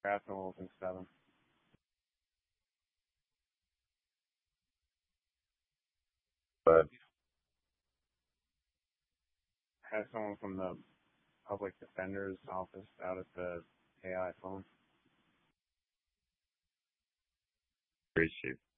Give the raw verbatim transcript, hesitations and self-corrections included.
Grafton Wolfen seven. But Has someone from the public defender's office out at the A I phone. appreciate